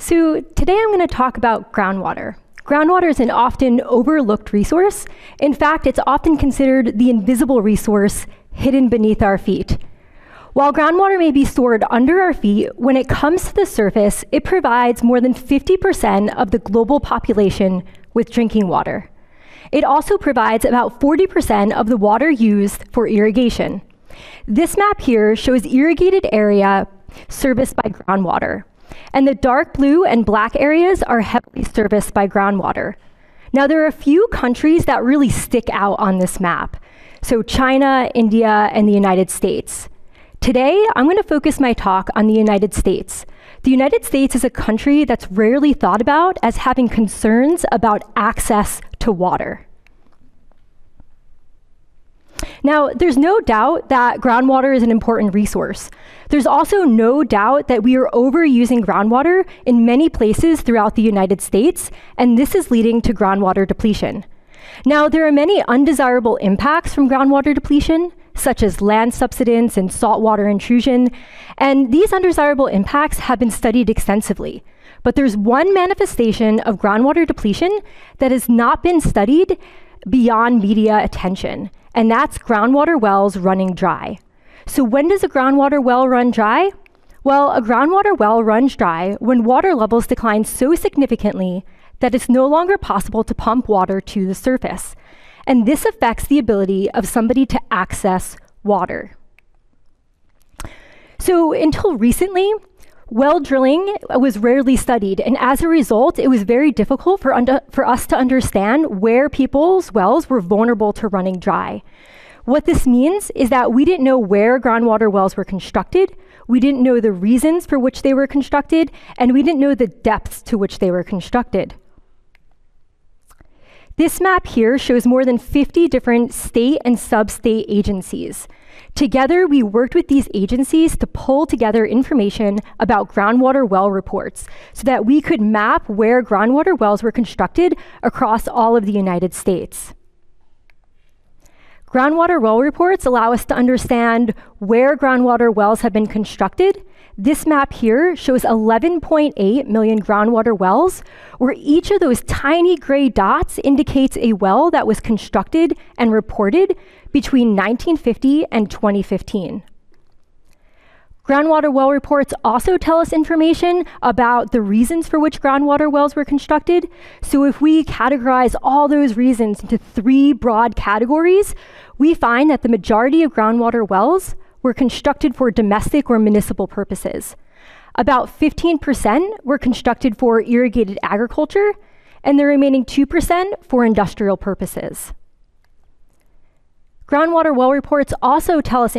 So today I'm going to talk about groundwater. Groundwater is an often overlooked resource. In fact, it's often considered the invisible resource hidden beneath our feet. While groundwater may be stored under our feet, when it comes to the surface, it provides more than 50% of the global population with drinking water. It also provides about 40% of the water used for irrigation. This map here shows irrigated area serviced by groundwater. And the dark blue and black areas are heavily serviced by groundwater. Now, there are a few countries that really stick out on this map. So China, India, and the United States. Today, I'm going to focus my talk on the United States. The United States is a country that's rarely thought about as having concerns about access to water. Now, there's no doubt that groundwater is an important resource. There's also no doubt that we are overusing groundwater in many places throughout the United States, and this is leading to groundwater depletion. Now, there are many undesirable impacts from groundwater depletion, such as land subsidence and saltwater intrusion, and these undesirable impacts have been studied extensively. But there's one manifestation of groundwater depletion that has not been studied beyond media attention, and that's groundwater wells running dry. So when does a groundwater well run dry? Well, a groundwater well runs dry when water levels decline so significantly that it's no longer possible to pump water to the surface. And this affects the ability of somebody to access water. So until recently, well drilling was rarely studied, and as a result, it was very difficult for us to understand where people's wells were vulnerable to running dry. What this means is that we didn't know where groundwater wells were constructed, we didn't know the reasons for which they were constructed, and we didn't know the depths to which they were constructed. This map here shows more than 50 different state and sub-state agencies. Together, we worked with these agencies to pull together information about groundwater well reports so that we could map where groundwater wells were constructed across all of the United States. Groundwater well reports allow us to understand where groundwater wells have been constructed. This map here shows 11.8 million groundwater wells, where each of those tiny gray dots indicates a well that was constructed and reported between 1950 and 2015. Groundwater well reports also tell us information about the reasons for which groundwater wells were constructed. So if we categorize all those reasons into 3 broad categories, we find that the majority of groundwater wells were constructed for domestic or municipal purposes. About 15% were constructed for irrigated agriculture, and the remaining 2% for industrial purposes. Groundwater well reports also tell us